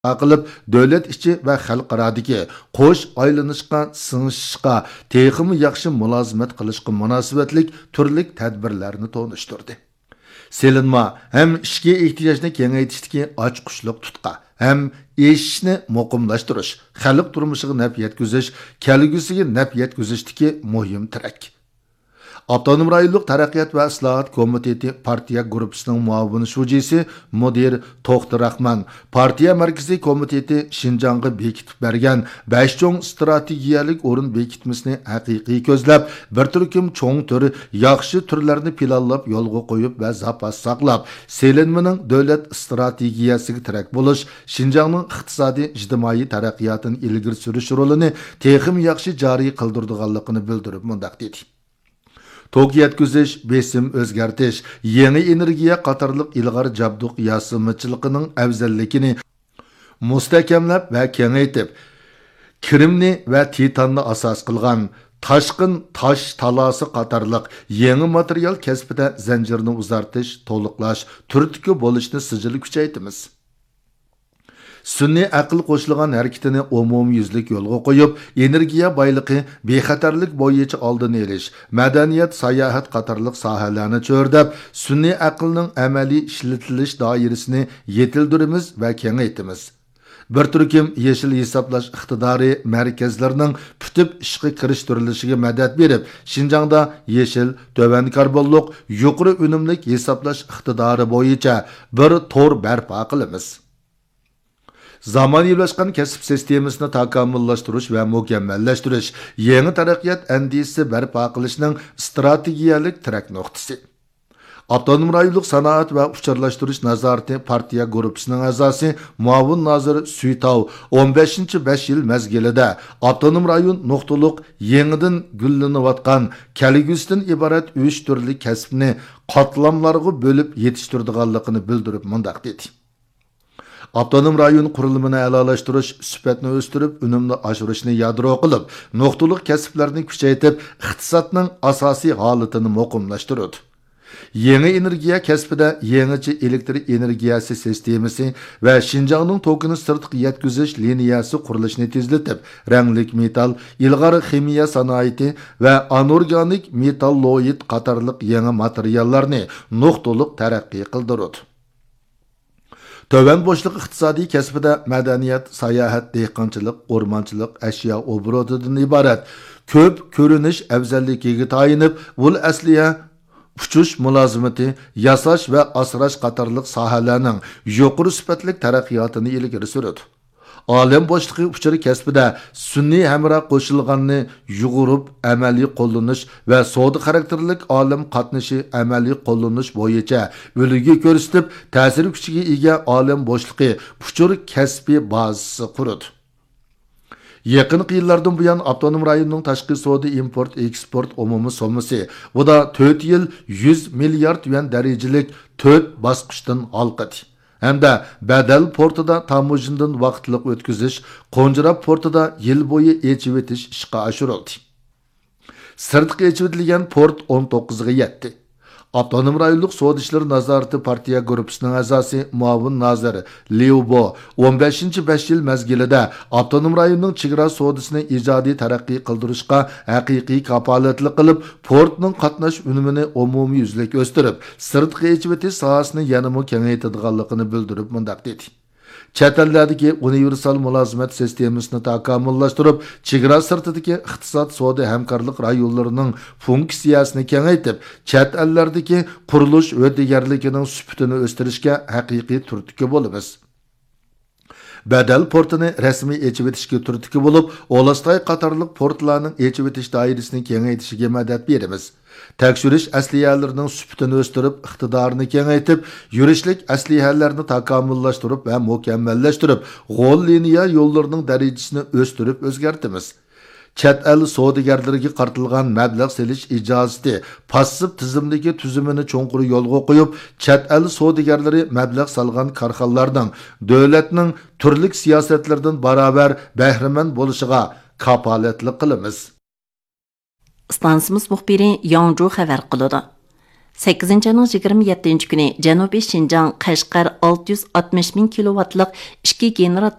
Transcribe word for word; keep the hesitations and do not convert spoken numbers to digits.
qilib davlat ichi va xalqarodagi qo'sh aylanishga singishishga texmi yaxshi mulozimat qilishga munosabatlik turli tadbirlarni tonishtirdi. Selinma ham ishga ehtiyojni kengaytishdagi ochqushliq tutqa ham eshishni muqimlashtirish, xalq turmushiga naf yetkazish, kelgusiga naf yetkazishdagi muhim tirak. Avtonom rayonluq taraqqiyot va islohot komiteti partiya gruppasining muavin shujisi mudir To'xtir Rahman partiya markaziy komiteti Shinjongga bekitib bergan besh cho'ng strategiyalik o'rin bekitmasini haqiqiy ko'zlab, bir turkum cho'ng turi yaxshi turlarni planlab yo'lga qo'yib va zapas saqlab, selinmaning davlat strategiyasiga tirak bo'lish, Shinjongning iqtisodiy ijtimoiy taraqqiyotini ilgari surish rolini texim yaxshi joriy qildirganligini bildirib mundaq dedi. Tok yetkizish, besim o'zgartish, yangi energiya qatorliq ilg'or jabduq yasimchilig'ining afzalligini mustahkamlab va kengaytib, Krimni va Titanni asos qilgan tashqin tosh talasi qatorliq yangi material kasbida zanjirni uzartish, to'liqlash, turtki bo'lishni sijil kuchaytimiz. Sunniy aql qo'shilgan harakatini umumyuzlik yo'lga qo'yib, energiya boyligi, bexatarlik bo'yicha oldini olish, madaniyat, sayohat qatorliq sohalarni cho'rdab, sunniy aqlning amaliy ishlatilish doirasini yetildirimiz va kengaytimiz. Bir turkum yeşil hisoblash iqtidori markazlarining putib ishga kirishtirishiga madad berib, Shinjongda yeşil, tovan karbonliq, yuqori unumlik hisoblash iqtidori bo'yicha bir tor barpo qilamiz. Zamonaviylashgan kasb sistemasini takomillashtirish va mukammallashtirish yangi taraqqiyot andisi barpo qilishning strategiyalik tirak nuqtasi. Avtonom rayonluq sanoat va ucharlashtirish nazorati partiya gruppasining a'zosi muavin nozir Suytov o'n beshinchi besh yil mezgilida avtonom rayon nuqtaliq yangidan gullanayotgan kelgusdan iborat uch turli kasbni qatlamlarga bo'lib yetishtirganligini bildirib mundaq dedi. Avtonom rayon qurilmini a'lolashtirish, sifatni o'stirib, unumni oshirishni yadro qilib, nuqtaliq kasblarni kuchaytirib, iqtisodning asosiy holatini muqimlashtiradi. Yangi energiya kasbida yangicha elektr energiyasi sistemasi va Shinjongning tokini sirtqi yetkazish liniyasi qurilishini tezlatib, ranglik metal, ilg'or ximiya sanoati va anorganik metalloid qatorliq yangi materiallarni nuqtaliq taraqqiy qildiradi. Töven boşluq iqtisodiy kasbida madaniyat, sayohat, dehqonchilik, o'rmonchilik, ashyo obrodidan iborat ko'p ko'rinish afzalligiga tayinib, ul asliya uchish mulozimati, yasash va asrash qatorliq sohalarning yuqori sifatli taraqqiyotini ilgari suradi. Olam boshlig'i uchari kasbida sunniy hamra qo'shilganni yug'urib amaliy qo'llanish va savdo xarakterlik olam qatnashi amaliy qo'llanish bo'yicha o'ligi ko'rsatib, ta'sir kuchiga ega olam boshlig'i uchur kasbiy bazasi qurdi. Yaqin yillardan buyon avtonom rayonning tashqi savdo import eksport umumiy sommasi bu da to'rt yil yuz milliard yuan darajalik to'rt bosqichdan olqadi. Hamda Badal portida tamojindan vaqtliq o'tkazish, Qo'njirab portida yil bo'yi echib etish ishga oshirildi. Sirtqi echib etilgan port o'n to'qqizga yetdi. Avtonom rayonluq savdo ishlari nazorati partiya gruppasining a'zosi muavin nozir Liubo o'n beshinchi besh yil mezgilida avtonom rayonning chegara savdosini ijodiy taraqqiy qildirishga haqiqiy kafolatli qilib, portning qatnash unumini umumyuzlik o'stirib, sirtqi echib etish sohasini yanada kengaytirganligini bildirib mundaq dedi. Chet ellardagi universal mulozimat sistemasini takomillashtirib, chegara sirtidagi iqtisod savdo hamkorlik rayonlarining funksiyasini kengaytib, chet ellardagi qurilish va digarligining sifatini o'stirishga haqiqiy turtki bo'lamiz. Badal portini rasmiy echib etishga turtki bo'lib, Olastay qatorliq portlarning echib etish doirasini kengaytishiga madad beramiz. Tekshirish asliyalarining sifatini o'stirib, iqtidorini kengaytib, yurishlik asliyalarni takomillashtirib va mukammallashtirib, g'ol liniya yo'llarining darajasini o'stirib o'zgartimiz. Chet el savdogarlariga qartilgan mablag' selish ijozati passiv tizimdagi tuzumini cho'nqur yo'lga qo'yib, chet el savdogarlari mablag' solgan korxonalarning davlatning turli siyosatlardan barobar bahramand bo'lishiga kafolatlik qilamiz. Stansimiz muxbiri Yangzhou xabar qiladi. sakkizinchi ayning yigirma yettinchi kuni Janubiy Şinjan Qashqar olti yuz oltmish ming kilovatlik ikki generator